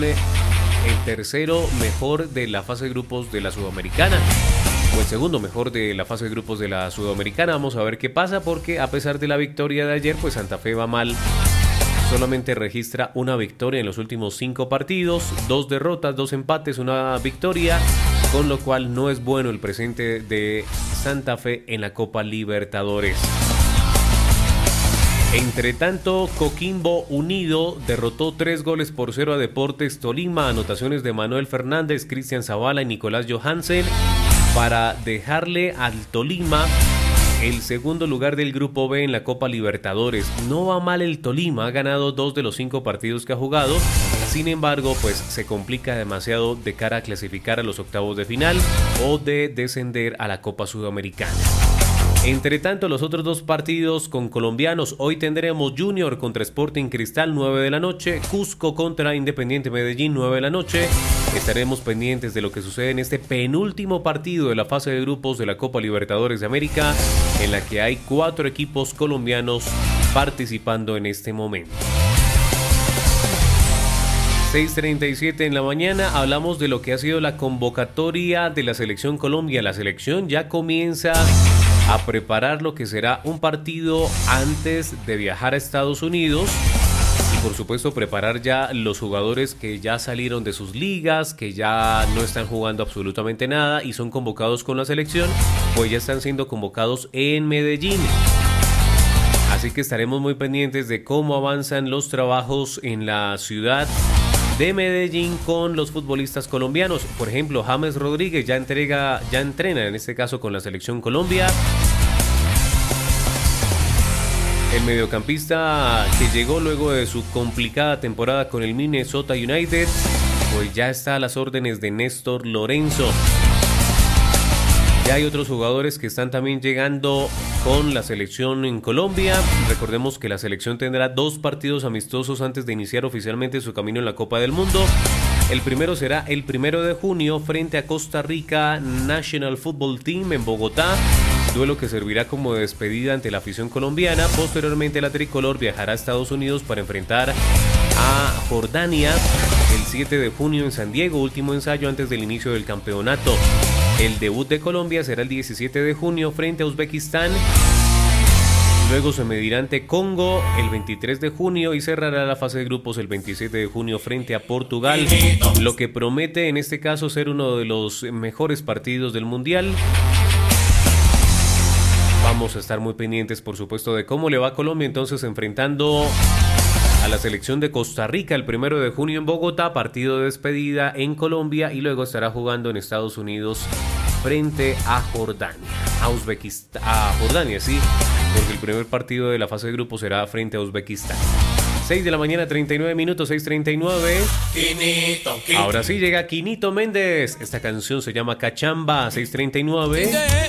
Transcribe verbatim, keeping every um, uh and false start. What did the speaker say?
el tercero mejor de la fase de grupos de la Sudamericana, o el segundo mejor de la fase de grupos de la Sudamericana. Vamos a ver qué pasa, porque a pesar de la victoria de ayer, pues Santa Fe va mal. Solamente registra una victoria en los últimos cinco partidos, dos derrotas, dos empates, una victoria, con lo cual no es bueno el presente de Santa Fe en la Copa Libertadores. Entre tanto, Coquimbo Unido derrotó tres goles por cero a Deportes Tolima, anotaciones de Manuel Fernández, Cristian Zavala y Nicolás Johansen, para dejarle al Tolima el segundo lugar del Grupo B en la Copa Libertadores. No va mal el Tolima, ha ganado dos de los cinco partidos que ha jugado. Sin embargo, pues se complica demasiado de cara a clasificar a los octavos de final o de descender a la Copa Sudamericana. Entre tanto, los otros dos partidos con colombianos: hoy tendremos Junior contra Sporting Cristal, nueve de la noche, Cusco contra Independiente Medellín, nueve de la noche. Estaremos pendientes de lo que sucede en este penúltimo partido de la fase de grupos de la Copa Libertadores de América, en la que hay cuatro equipos colombianos participando en este momento. seis treinta y siete en la mañana, hablamos de lo que ha sido la convocatoria de la Selección Colombia. La selección ya comienza a preparar lo que será un partido antes de viajar a Estados Unidos, y por supuesto preparar ya los jugadores que ya salieron de sus ligas, que ya no están jugando absolutamente nada y son convocados con la selección, pues ya están siendo convocados en Medellín. Así que estaremos muy pendientes de cómo avanzan los trabajos en la ciudad de Medellín con los futbolistas colombianos. Por ejemplo, James Rodríguez ya entrega, ya entrena en este caso con la Selección Colombia. El mediocampista que llegó luego de su complicada temporada con el Minnesota United, pues ya está a las órdenes de Néstor Lorenzo. Ya hay otros jugadores que están también llegando con la selección en Colombia. Recordemos que la selección tendrá dos partidos amistosos antes de iniciar oficialmente su camino en la Copa del Mundo. El primero será el primero de junio frente a Costa Rica National Football Team en Bogotá, duelo que servirá como despedida ante la afición colombiana. Posteriormente, la tricolor viajará a Estados Unidos para enfrentar a Jordania el siete de junio en San Diego, último ensayo antes del inicio del campeonato. El debut de Colombia será el diecisiete de junio frente a Uzbekistán. Luego se medirá ante Congo el veintitrés de junio y cerrará la fase de grupos el veintisiete de junio frente a Portugal, lo que promete en este caso ser uno de los mejores partidos del Mundial. Vamos a estar muy pendientes, por supuesto, de cómo le va a Colombia entonces enfrentando a la selección de Costa Rica el primero de junio en Bogotá, partido de despedida en Colombia, y luego estará jugando en Estados Unidos frente a Jordania, a Uzbekistán, a Jordania, sí, porque el primer partido de la fase de grupo será frente a Uzbekistán. seis de la mañana, treinta y nueve minutos, seis treinta y nueve. Quinito, Quinito. Ahora sí llega Quinito Méndez. Esta canción se llama Cachamba, seis treinta y nueve.